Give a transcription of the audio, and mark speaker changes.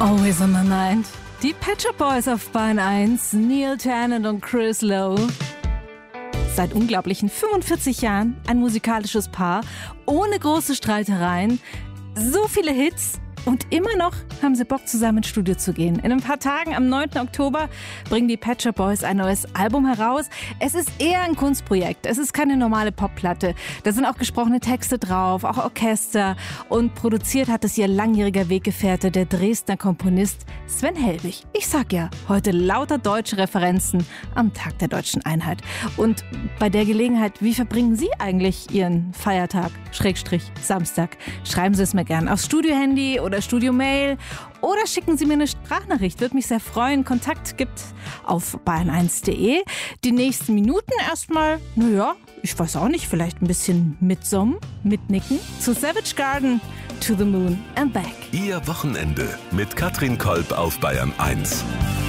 Speaker 1: Always on my mind. Die Pet Shop Boys auf Bayern 1, Neil Tennant und Chris Lowe. Seit unglaublichen 45 Jahren ein musikalisches Paar, ohne große Streitereien, so viele Hits. Und immer noch haben sie Bock, zusammen ins Studio zu gehen. In ein paar Tagen, am 9. Oktober, bringen die Pet Shop Boys ein neues Album heraus. Es ist eher ein Kunstprojekt. Es ist keine normale Popplatte. Da sind auch gesprochene Texte drauf, auch Orchester. Und produziert hat es ihr langjähriger Weggefährte, der Dresdner Komponist Sven Helbig. Ich sag ja, heute lauter deutsche Referenzen am Tag der Deutschen Einheit. Und bei der Gelegenheit, wie verbringen Sie eigentlich Ihren Feiertag, Samstag? Schreiben Sie es mir gern aufs Studio-Handy oder Studio-Mail oder schicken Sie mir eine Sprachnachricht. Würde mich sehr freuen. Kontakt gibt auf bayern1.de. Die nächsten Minuten erstmal, ich weiß auch nicht, vielleicht ein bisschen mitsummen, mitnicken. Zu Savage Garden, To the Moon and Back.
Speaker 2: Ihr Wochenende mit Katrin Kolb auf Bayern 1.